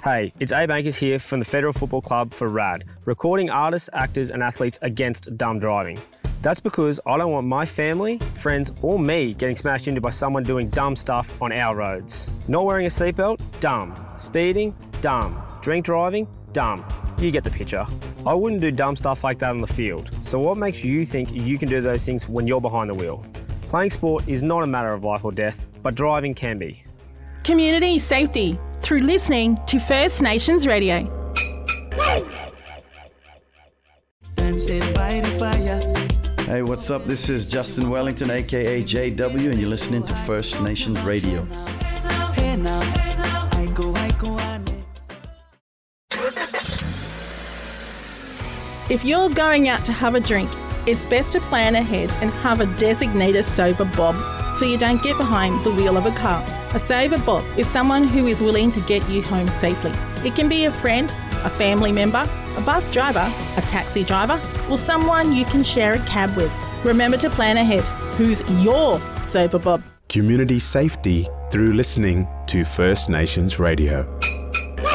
Hey, it's Abe Anchors here from the Federal Football Club for RAD, recording artists, actors and athletes against dumb driving. That's because I don't want my family, friends or me getting smashed into by someone doing dumb stuff on our roads. Not wearing a seatbelt? Dumb. Speeding? Dumb. Drink driving? Dumb. You get the picture. I wouldn't do dumb stuff like that on the field. So what makes you think you can do those things when you're behind the wheel? Playing sport is not a matter of life or death, but driving can be. Community safety through listening to First Nations Radio. Hey, what's up? This is Justin Wellington, aka JW, and you're listening to First Nations Radio. If you're going out to have a drink, it's best to plan ahead and have a designated sober bob so you don't get behind the wheel of a car. A sober bob is someone who is willing to get you home safely. It can be a friend, a family member, a bus driver, a taxi driver, or someone you can share a cab with. Remember to plan ahead. Who's your sober bob? Community safety through listening to First Nations Radio.